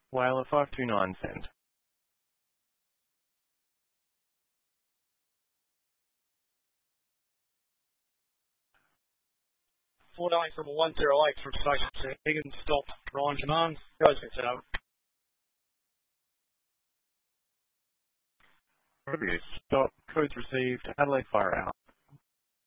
Whaler 529 sent. Flight from 108 from Station Higgins, stop. Ryan Jaman, goes it's out. Review, stop, codes received, Adelaide Fire out.